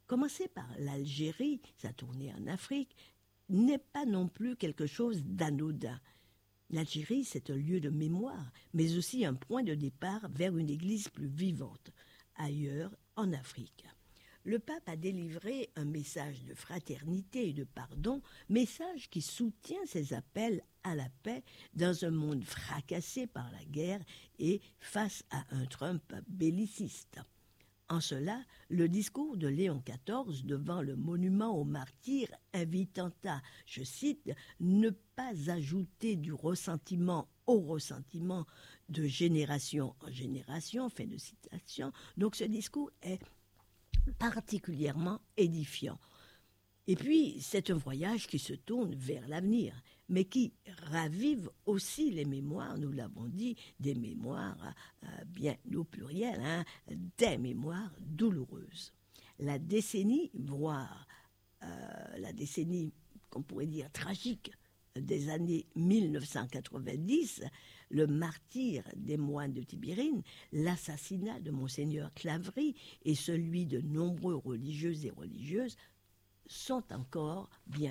Commencer par l'Algérie, sa tournée en Afrique, n'est pas non plus quelque chose d'anodin. L'Algérie, c'est un lieu de mémoire, mais aussi un point de départ vers une église plus vivante, ailleurs en Afrique. Le pape a délivré un message de fraternité et de pardon, message qui soutient ses appels à la paix dans un monde fracassé par la guerre et face à un Trump belliciste. En cela, le discours de Léon XIV devant le monument aux martyrs invitant à, je cite, « ne pas ajouter du ressentiment au ressentiment de génération en génération », fin de citation. Donc ce discours est particulièrement édifiant. Et puis, c'est un voyage qui se tourne vers l'avenir, mais qui ravive aussi les mémoires, nous l'avons dit, des mémoires, bien au pluriel, des mémoires douloureuses. La décennie, voire la décennie qu'on pourrait dire tragique, des années 1990, le martyre des moines de Tibérine, l'assassinat de Monseigneur Claverie et celui de nombreux religieux et religieuses sont encore bien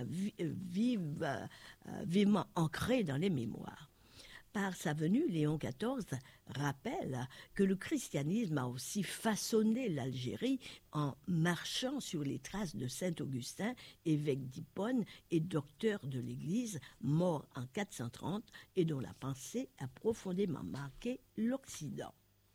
vivement ancrés dans les mémoires. Par sa venue, Léon XIV rappelle que le christianisme a aussi façonné l'Algérie en marchant sur les traces de saint Augustin, évêque d'Hippone et docteur de l'Église, mort en 430 et dont la pensée a profondément marqué l'Occident.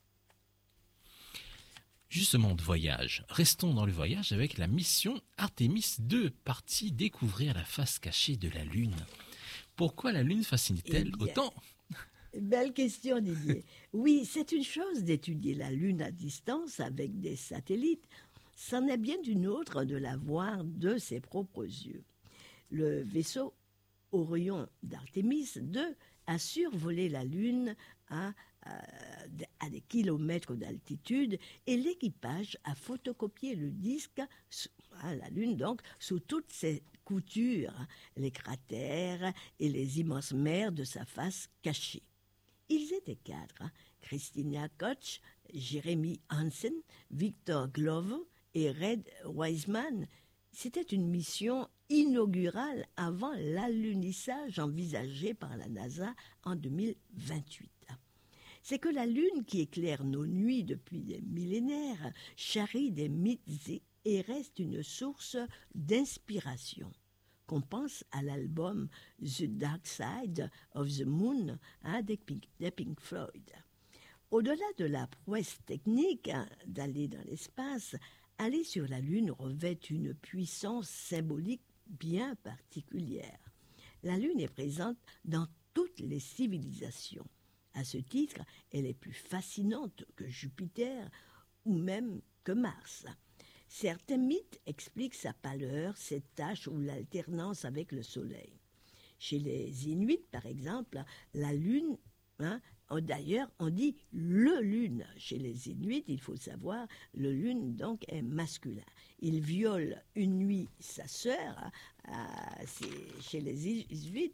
Justement de voyage, restons dans le voyage avec la mission Artémis II, partie découvrir la face cachée de la Lune. Pourquoi la Lune fascine-t-elle autant ? Belle question, Didier. Oui, c'est une chose d'étudier la Lune à distance avec des satellites. C'en est bien une autre de la voir de ses propres yeux. Le vaisseau Orion d'Artémis II a survolé la Lune à des kilomètres d'altitude et l'équipage a photocopié le disque, la Lune donc, sous toutes ses coutures, les cratères et les immenses mers de sa face cachée. Ils étaient 4, Christina Koch, Jeremy Hansen, Victor Glover et Red Wiseman. C'était une mission inaugurale avant l'alunissage envisagé par la NASA en 2028. C'est que la Lune qui éclaire nos nuits depuis des millénaires charrie des mythes et reste une source d'inspiration. Qu'on pense à l'album The Dark Side of the Moon des Pink Floyd. Au-delà de la prouesse technique d'aller dans l'espace, aller sur la Lune revêt une puissance symbolique bien particulière. La Lune est présente dans toutes les civilisations. À ce titre, elle est plus fascinante que Jupiter ou même que Mars. Certains mythes expliquent sa pâleur, ses taches ou l'alternance avec le Soleil. Chez les Inuits, par exemple, la Lune, d'ailleurs, on dit le Lune. Chez les Inuits, il faut savoir, le Lune, donc, est masculin. Il viole une nuit sa sœur, c'est chez les Inuits,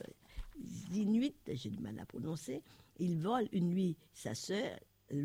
j'ai du mal à prononcer, il vole une nuit sa sœur,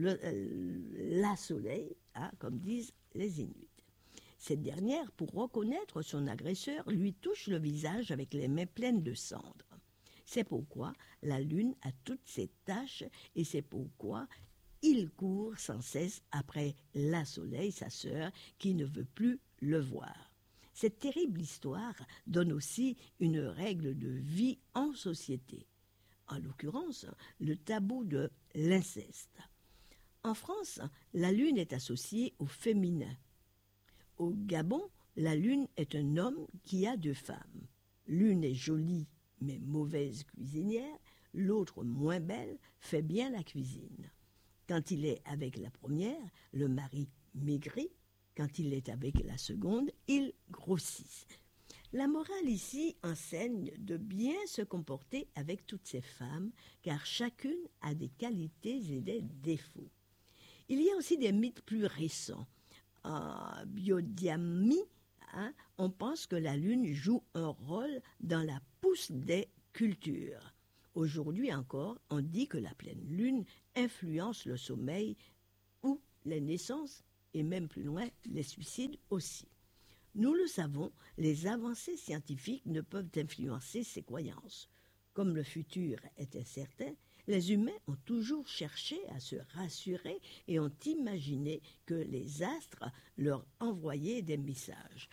la Soleil, comme disent les Inuits. Cette dernière, pour reconnaître son agresseur, lui touche le visage avec les mains pleines de cendres. C'est pourquoi la Lune a toutes ses taches et c'est pourquoi il court sans cesse après la Soleil, sa sœur, qui ne veut plus le voir. Cette terrible histoire donne aussi une règle de vie en société. En l'occurrence, le tabou de l'inceste. En France, la Lune est associée au féminin. Au Gabon, la Lune est un homme qui a 2 femmes. L'une est jolie mais mauvaise cuisinière, l'autre moins belle fait bien la cuisine. Quand il est avec la première, le mari maigrit. Quand il est avec la seconde, il grossit. La morale ici enseigne de bien se comporter avec toutes ces femmes, car chacune a des qualités et des défauts. Il y a aussi des mythes plus récents. En biodynamie, on pense que la Lune joue un rôle dans la pousse des cultures. Aujourd'hui encore, on dit que la pleine Lune influence le sommeil ou les naissances et même plus loin, les suicides aussi. Nous le savons, les avancées scientifiques ne peuvent influencer ces croyances. Comme le futur est incertain, les humains ont toujours cherché à se rassurer et ont imaginé que les astres leur envoyaient des messages.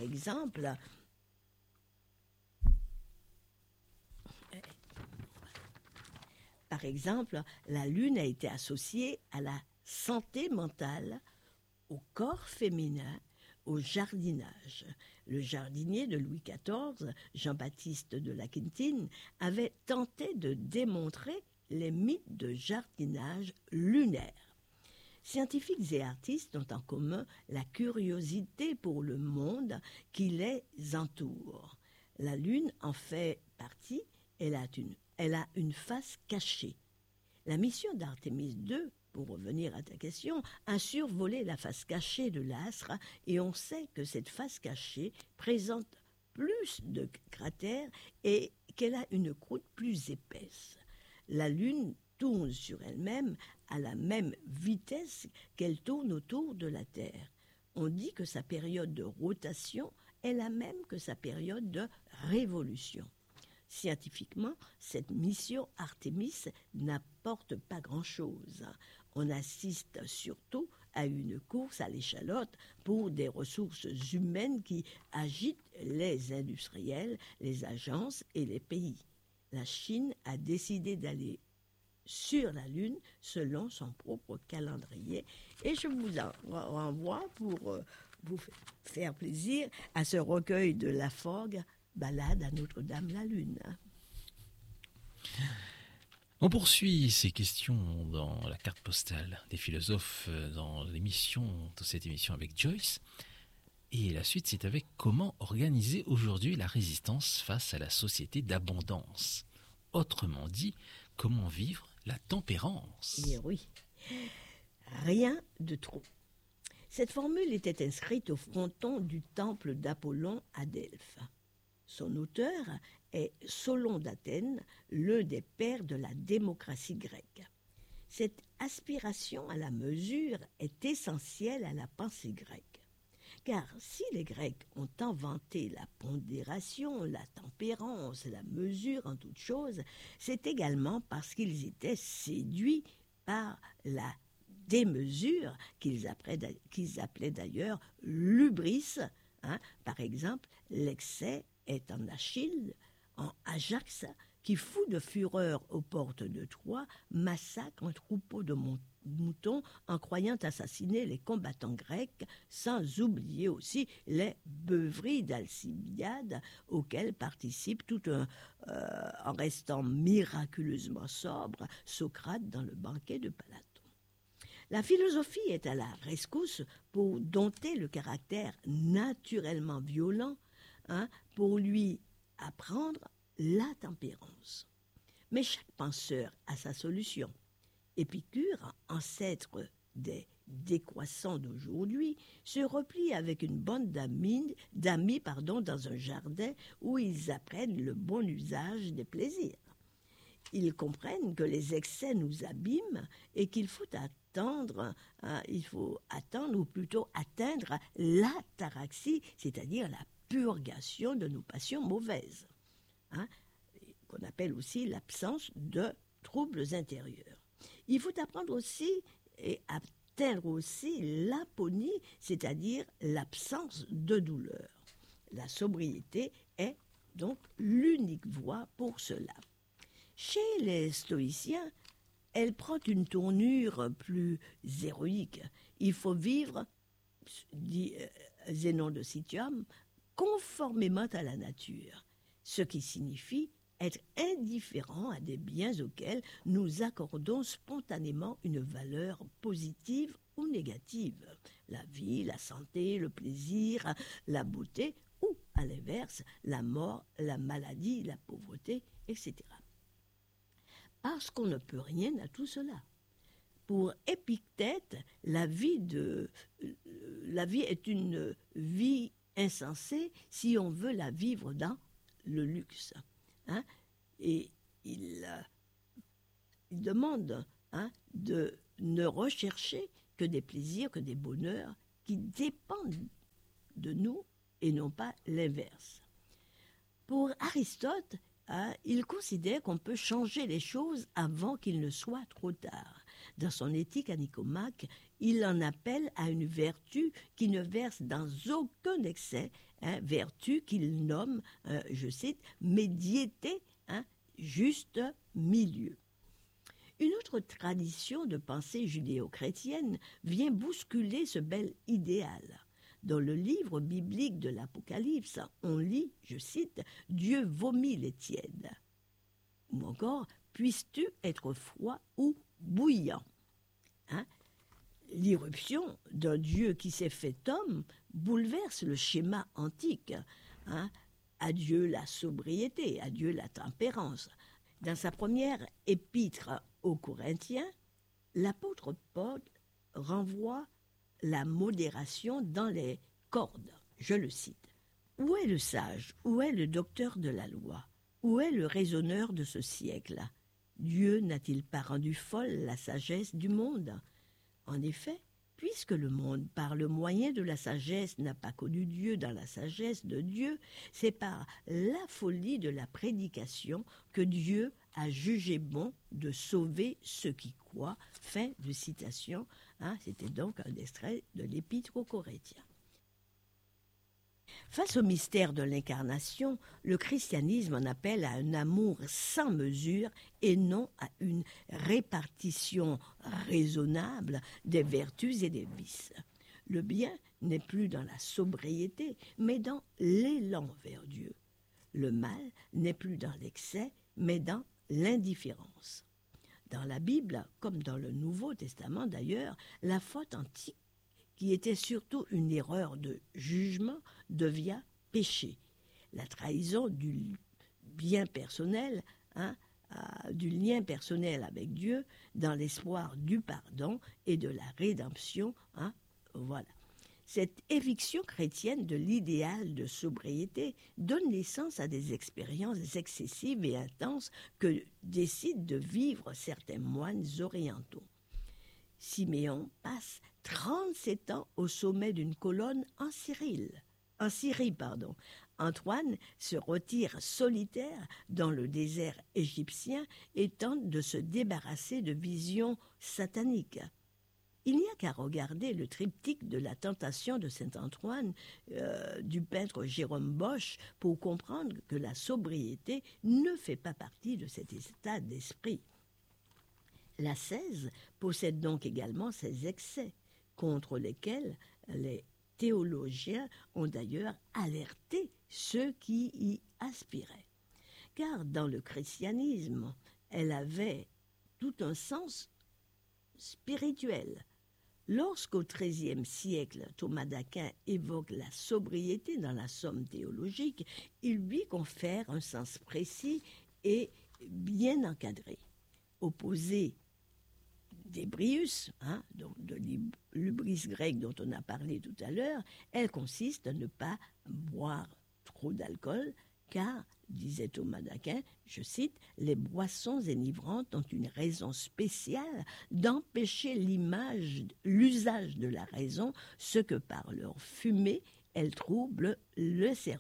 Par exemple, la Lune a été associée à la santé mentale, au corps féminin, au jardinage. Le jardinier de Louis XIV, Jean-Baptiste de La Quintine, avait tenté de démontrer les mythes de jardinage lunaire. Scientifiques et artistes ont en commun la curiosité pour le monde qui les entoure. La Lune en fait partie, elle a une face cachée. La mission d'Artémis II, pour revenir à ta question, a survolé la face cachée de l'astre et on sait que cette face cachée présente plus de cratères et qu'elle a une croûte plus épaisse. La Lune tourne sur elle-même à la même vitesse qu'elle tourne autour de la Terre. On dit que sa période de rotation est la même que sa période de révolution. Scientifiquement, cette mission Artémis n'apporte pas grand-chose. On assiste surtout à une course à l'échalote pour des ressources humaines qui agitent les industriels, les agences et les pays. La Chine a décidé d'aller sur la Lune selon son propre calendrier et je vous en renvoie pour vous faire plaisir à ce recueil de Laforgue, Balade à Notre-Dame-la-Lune. On poursuit ces questions dans la carte postale des philosophes dans cette émission avec Joyce. Et la suite, c'est avec comment organiser aujourd'hui la résistance face à la société d'abondance. Autrement dit, comment vivre la tempérance. Et oui, rien de trop. Cette formule était inscrite au fronton du temple d'Apollon à Delphes. Son auteur est Solon d'Athènes, l'un des pères de la démocratie grecque. Cette aspiration à la mesure est essentielle à la pensée grecque. Car si les Grecs ont inventé la pondération, la tempérance, la mesure en toutes choses, c'est également parce qu'ils étaient séduits par la démesure qu'ils appelaient d'ailleurs l'hubris. Par exemple, l'excès est en Achille, en Ajax, qui, fou de fureur aux portes de Troie, massacre un troupeau de moutons en croyant assassiner les combattants grecs, sans oublier aussi les beuveries d'Alcibiade auxquelles participe en restant miraculeusement sobre, Socrate dans le banquet de Platon. La philosophie est à la rescousse pour dompter le caractère naturellement violent, pour lui apprendre la tempérance. Mais chaque penseur a sa solution. Épicure, ancêtre des décroissants d'aujourd'hui, se replie avec une bande d'amis dans un jardin où ils apprennent le bon usage des plaisirs. Ils comprennent que les excès nous abîment et qu'il faut attendre ou plutôt atteindre l'ataraxie, c'est-à-dire la purgation de nos passions mauvaises, qu'on appelle aussi l'absence de troubles intérieurs. Il faut apprendre aussi et atteindre aussi l'aponie, c'est-à-dire l'absence de douleur. La sobriété est donc l'unique voie pour cela. Chez les stoïciens, elle prend une tournure plus héroïque. Il faut vivre, dit Zénon de Citium, conformément à la nature, ce qui signifie être indifférent à des biens auxquels nous accordons spontanément une valeur positive ou négative. La vie, la santé, le plaisir, la beauté, ou à l'inverse, la mort, la maladie, la pauvreté, etc. Parce qu'on ne peut rien à tout cela. Pour Épictète, la vie est une vie insensée si on veut la vivre dans le luxe. Et il demande de ne rechercher que des plaisirs, que des bonheurs qui dépendent de nous et non pas l'inverse. Pour Aristote, il considère qu'on peut changer les choses avant qu'il ne soit trop tard. Dans son éthique à Nicomaque, il en appelle à une vertu qui ne verse dans aucun excès, vertu qu'il nomme, je cite, médiété, juste milieu. Une autre tradition de pensée judéo-chrétienne vient bousculer ce bel idéal. Dans le livre biblique de l'Apocalypse, on lit, je cite, « Dieu vomit les tièdes » ou encore « Puisses-tu être froid ou bouillant » L'irruption d'un Dieu qui s'est fait homme bouleverse le schéma antique. Adieu la sobriété, adieu la tempérance. Dans sa première épître aux Corinthiens, l'apôtre Paul renvoie la modération dans les cordes. Je le cite. « Où est le sage? Où est le docteur de la loi? Où est le raisonneur de ce siècle? Dieu n'a-t-il pas rendu folle la sagesse du monde? En effet, puisque le monde, par le moyen de la sagesse, n'a pas connu Dieu dans la sagesse de Dieu, c'est par la folie de la prédication que Dieu a jugé bon de sauver ceux qui croient. » Fin de citation. C'était donc un extrait de l'Épître aux Corinthiens. Face au mystère de l'incarnation, le christianisme en appelle à un amour sans mesure et non à une répartition raisonnable des vertus et des vices. Le bien n'est plus dans la sobriété, mais dans l'élan vers Dieu. Le mal n'est plus dans l'excès, mais dans l'indifférence. Dans la Bible, comme dans le Nouveau Testament d'ailleurs, la faute antique, qui était surtout une erreur de jugement, devient péché. La trahison du bien personnel, du lien personnel avec Dieu, dans l'espoir du pardon et de la rédemption, voilà. Cette éviction chrétienne de l'idéal de sobriété donne naissance à des expériences excessives et intenses que décident de vivre certains moines orientaux. Siméon passe 37 ans au sommet d'une colonne en Syrie. Antoine se retire solitaire dans le désert égyptien et tente de se débarrasser de visions sataniques. Il n'y a qu'à regarder le triptyque de la tentation de saint Antoine du peintre Jérôme Bosch pour comprendre que la sobriété ne fait pas partie de cet état d'esprit. L'ascèse possède donc également ses excès, contre lesquels les théologiens ont d'ailleurs alerté ceux qui y aspiraient. Car dans le christianisme, elle avait tout un sens spirituel. Lorsqu'au XIIIe siècle, Thomas d'Aquin évoque la sobriété dans la Somme théologique, il lui confère un sens précis et bien encadré. Opposé d'Hébrius, donc de l'hubris grec dont on a parlé tout à l'heure, elle consiste à ne pas boire trop d'alcool, car, disait Thomas d'Aquin, je cite, « les boissons enivrantes ont une raison spéciale d'empêcher l'usage de la raison, ce que par leur fumée, elles troublent le cerveau. »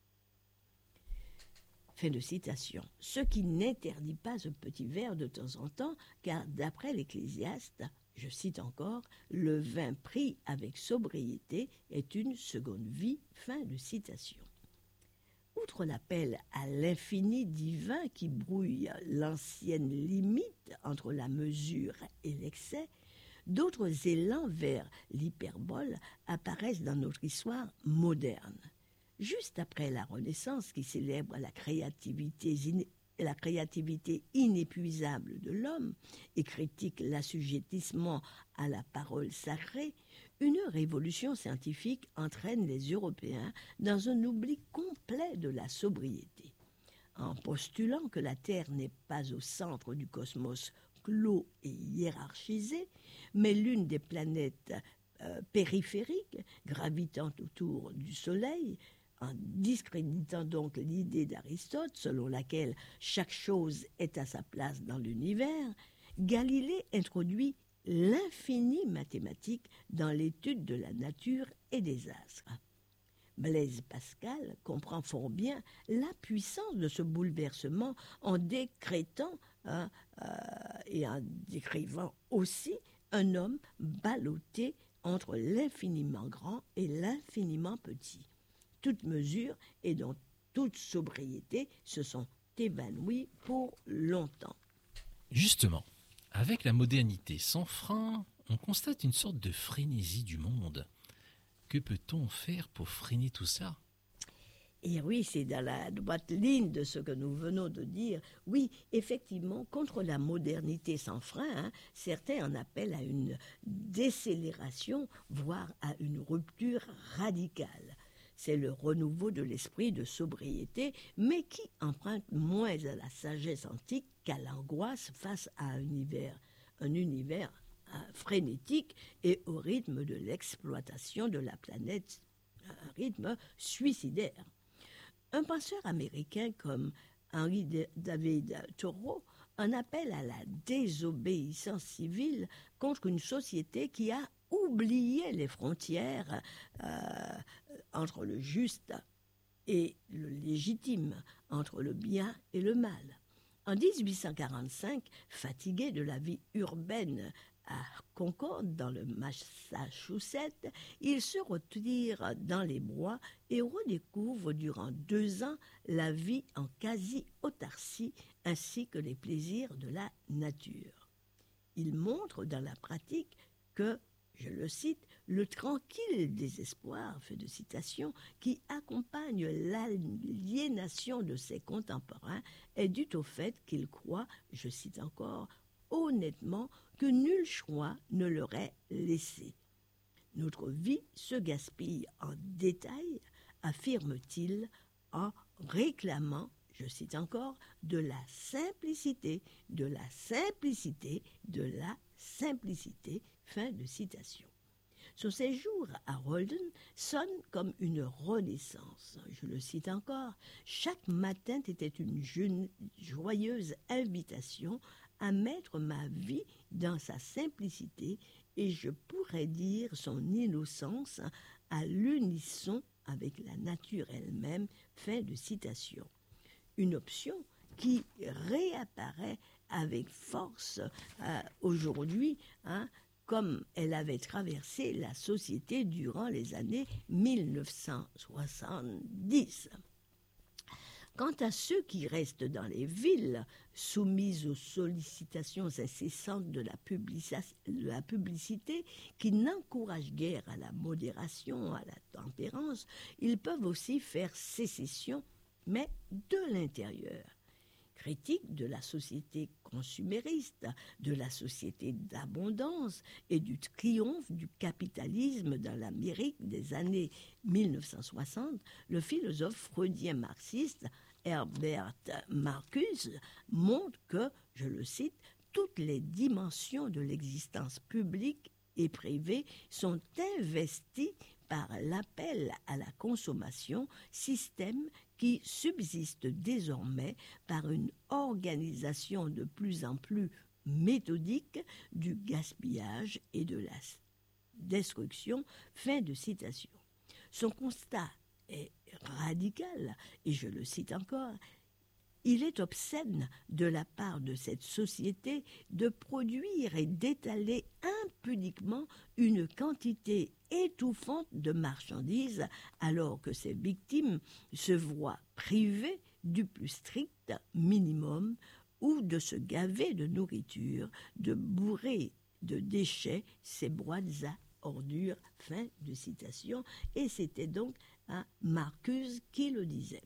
Fin de citation. Ce qui n'interdit pas un petit verre de temps en temps, car d'après l'Ecclésiaste, je cite encore, « le vin pris avec sobriété est une seconde vie ». Fin de citation. Outre l'appel à l'infini divin qui brouille l'ancienne limite entre la mesure et l'excès, d'autres élans vers l'hyperbole apparaissent dans notre histoire moderne. Juste après la Renaissance qui célèbre la créativité inépuisable de l'homme et critique l'assujettissement à la parole sacrée, une révolution scientifique entraîne les Européens dans un oubli complet de la sobriété. En postulant que la Terre n'est pas au centre du cosmos clos et hiérarchisé, mais l'une des planètes périphériques gravitant autour du Soleil, en discréditant donc l'idée d'Aristote selon laquelle chaque chose est à sa place dans l'univers, Galilée introduit l'infini mathématique dans l'étude de la nature et des astres. Blaise Pascal comprend fort bien la puissance de ce bouleversement en décrétant et en décrivant aussi un homme ballotté entre l'infiniment grand et l'infiniment petit. Toute mesure et dont toute sobriété se sont évanouies pour longtemps. Justement, avec la modernité sans frein, on constate une sorte de frénésie du monde. Que peut-on faire pour freiner tout ça ? Et oui, c'est dans la droite ligne de ce que nous venons de dire. Oui, effectivement, contre la modernité sans frein, certains en appellent à une décélération, voire à une rupture radicale. C'est le renouveau de l'esprit de sobriété, mais qui emprunte moins à la sagesse antique qu'à l'angoisse face à un univers frénétique et au rythme de l'exploitation de la planète, un rythme suicidaire. Un penseur américain comme Henry David Thoreau en appelle à la désobéissance civile contre une société qui a oublié les frontières entre le juste et le légitime, entre le bien et le mal. En 1845, fatigué de la vie urbaine à Concord, dans le Massachusetts, il se retire dans les bois et redécouvre durant 2 ans la vie en quasi-autarcie ainsi que les plaisirs de la nature. Il montre dans la pratique que, je le cite, le tranquille désespoir, fait de citation, qui accompagne l'aliénation de ses contemporains est dû au fait qu'il croit, je cite encore, honnêtement que nul choix ne leur est laissé. Notre vie se gaspille en détail, affirme-t-il, en réclamant, je cite encore, de la simplicité, de la simplicité, de la simplicité, fin de citation. Son séjour à Walden sonne comme une renaissance. Je le cite encore. Chaque matin était une joyeuse invitation à mettre ma vie dans sa simplicité et je pourrais dire son innocence à l'unisson avec la nature elle-même. Fin de citation. Une option qui réapparaît avec force aujourd'hui, comme elle avait traversé la société durant les années 1970. Quant à ceux qui restent dans les villes, soumis aux sollicitations incessantes de la publicité, qui n'encouragent guère à la modération, à la tempérance, ils peuvent aussi faire sécession, mais de l'intérieur. Critique de la société consumériste, de la société d'abondance et du triomphe du capitalisme dans l'Amérique des années 1960, le philosophe freudien marxiste Herbert Marcuse montre que, je le cite, toutes les dimensions de l'existence publique et privée sont investies par l'appel à la consommation, système qui subsiste désormais par une organisation de plus en plus méthodique du gaspillage et de la destruction. Fin de citation. Son constat est radical, et je le cite encore, il est obscène de la part de cette société de produire et d'étaler impudiquement une quantité étouffante de marchandises alors que ses victimes se voient privées du plus strict minimum ou de se gaver de nourriture, de bourrer de déchets ces boîtes à ordures. Fin de citation. Et c'était donc Marcuse qui le disait.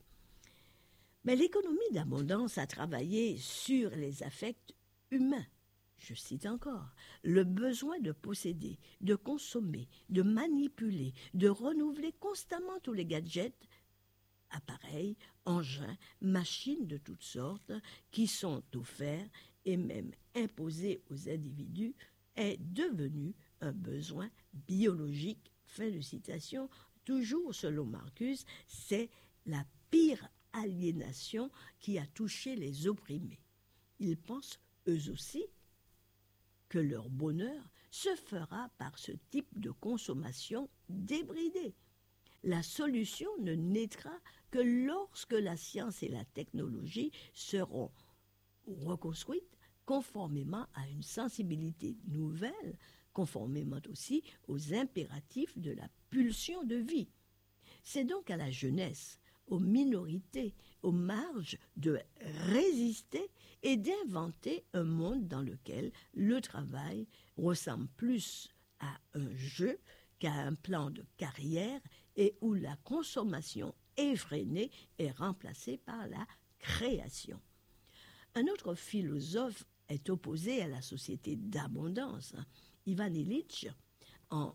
Mais l'économie d'abondance a travaillé sur les affects humains. Je cite encore, le besoin de posséder, de consommer, de manipuler, de renouveler constamment tous les gadgets, appareils, engins, machines de toutes sortes qui sont offerts et même imposés aux individus est devenu un besoin biologique. Fin de citation. Toujours selon Marcuse, c'est la pire aliénation qui a touché les opprimés. Ils pensent, eux aussi, que leur bonheur se fera par ce type de consommation débridée. La solution ne naîtra que lorsque la science et la technologie seront reconstruites conformément à une sensibilité nouvelle, conformément aussi aux impératifs de la pulsion de vie. C'est donc à la jeunesse, aux minorités, aux marges de résister et d'inventer un monde dans lequel le travail ressemble plus à un jeu qu'à un plan de carrière et où la consommation effrénée est remplacée par la création. Un autre philosophe est opposé à la société d'abondance. Ivan Illich, en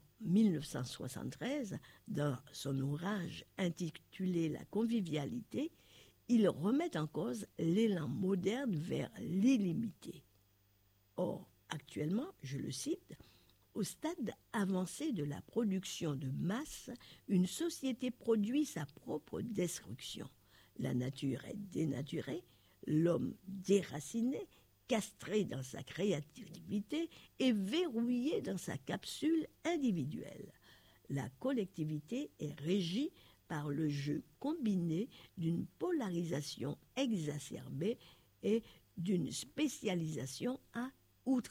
1973, dans son ouvrage intitulé « La convivialité », il remet en cause l'élan moderne vers l'illimité. Or, actuellement, je le cite, « Au stade avancé de la production de masse, une société produit sa propre destruction. La nature est dénaturée, l'homme déraciné, castré dans sa créativité et verrouillé dans sa capsule individuelle. La collectivité est régie par le jeu combiné d'une polarisation exacerbée et d'une spécialisation à outrance. »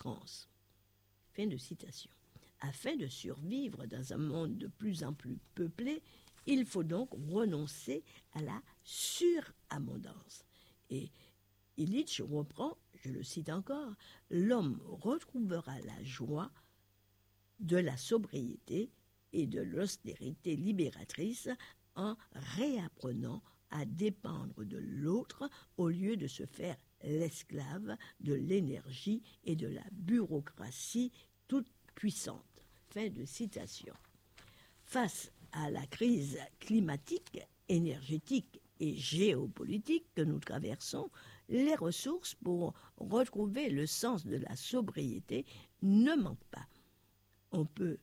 Fin de citation. Afin de survivre dans un monde de plus en plus peuplé, il faut donc renoncer à la surabondance. Et Illich reprend, je le cite encore, « L'homme retrouvera la joie de la sobriété et de l'austérité libératrice en réapprenant à dépendre de l'autre au lieu de se faire l'esclave de l'énergie et de la bureaucratie toute puissante. » Fin de citation. Face à la crise climatique, énergétique et géopolitique que nous traversons, les ressources pour retrouver le sens de la sobriété ne manquent pas. On peut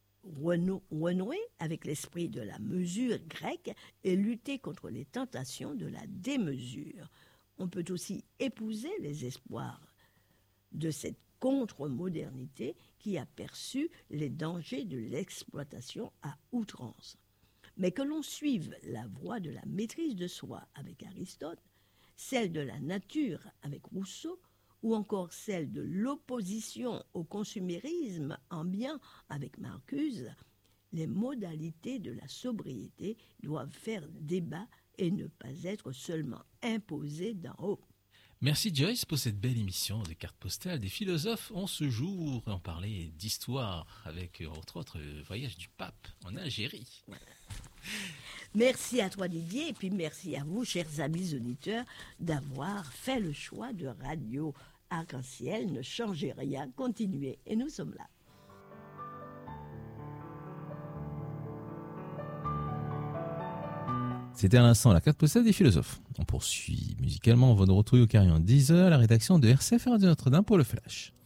renouer avec l'esprit de la mesure grecque et lutter contre les tentations de la démesure. On peut aussi épouser les espoirs de cette contre-modernité qui a perçu les dangers de l'exploitation à outrance. Mais que l'on suive la voie de la maîtrise de soi avec Aristote, celle de la nature avec Rousseau, ou encore celle de l'opposition au consumérisme ambiant avec Marcuse, les modalités de la sobriété doivent faire débat et ne pas être seulement imposées d'en haut. Merci Joyce pour cette belle émission des cartes postales des philosophes en ce jour. On parlait d'histoire avec entre autres le voyage du pape en Algérie. Voilà. Merci à toi Didier et puis merci à vous chers amis auditeurs d'avoir fait le choix de Radio Arc-en-Ciel. Ne changez rien, continuez et nous sommes là. C'était à l'instant la carte postale des philosophes. On poursuit musicalement, on va nous retrouver au carillon 10h, la rédaction de RCF Radio Notre-Dame pour le Flash.